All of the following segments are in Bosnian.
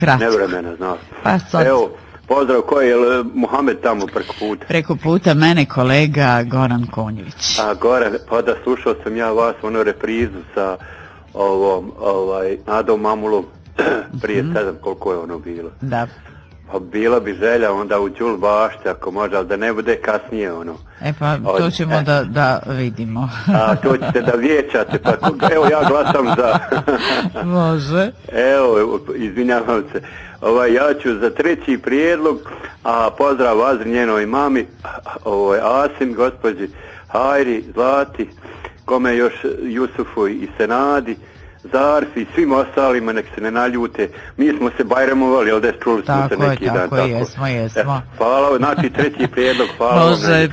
Kratko. Nevremena, znaš. Pa sad... Evo, pozdrav, ko je Muhamed tamo preko puta? Preko puta mene kolega Goran Konjević. A Goran, pa da slušao sam ja vas onu reprizu sa ovom, Nadom Mamulom prije 7, koliko je ono bilo. Da. Pa bila bi želja onda u Đul bašti, ako može, ali da ne bude kasnije ono. Pa to ćemo da vidimo. A to ćete da vijećate, pa evo ja glasam za... Može. Evo, izvinjavam se. Ja ću za 3. prijedlog, a pozdrav Azri njenoj mami, Asim, gospođi Hajri, Zlati, kome još Jusufu i Senadi, Zarfi i svim ostalima, nek se ne naljute. Mi smo se bajremovali, ali čuli smo se neki dan. Tako, jesmo. Hvala, znači 3. prijedlog, hvala. Može,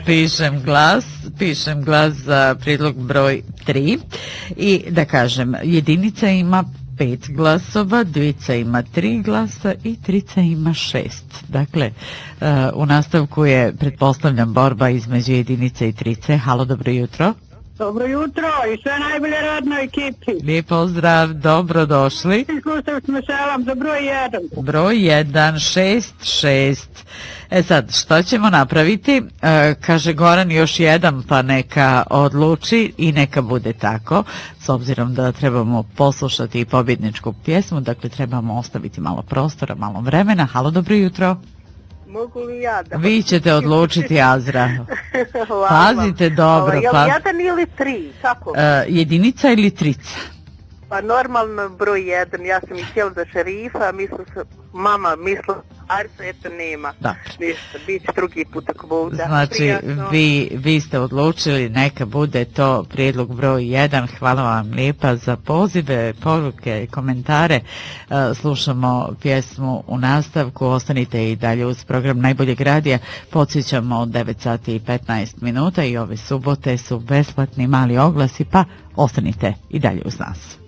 pišem glas za prijedlog broj 3 i da kažem, jedinica ima 5 glasova, dvica ima 3 glasa i trica ima 6. Dakle, u nastavku je, pretpostavljam, borba između jedinice i trice. Halo, dobro jutro. Dobro jutro i sve najbolje radnoj ekipi. Lijep pozdrav, dobro došli. Iskustav smo selam za broj 1. Broj 1, 6. Sad, što ćemo napraviti? Kaže Goran još jedan, pa neka odluči i neka bude tako. S obzirom da trebamo poslušati i pobjedničku pjesmu, dakle trebamo ostaviti malo prostora, malo vremena. Halo, dobro jutro. Mogu li ja da... Vi ćete odlučiti, Azra. Pazite dobro. Je li 1 ili 3? Kako? Jedinica ili trica? Pa normalno broj 1. Ja sam htjela za šerifa, mama mislila, Arca, eto nema. Ništa, bit će drugi put ako bude. Znači, vi ste odlučili, neka bude to prijedlog broj 1. Hvala vam lijepa za pozive, poruke, komentare. Slušamo pjesmu u nastavku. Ostanite i dalje uz program Najboljeg radija. Podsjećamo od 9 sati i 15 minuta i ove subote su besplatni mali oglasi, pa ostanite i dalje uz nas.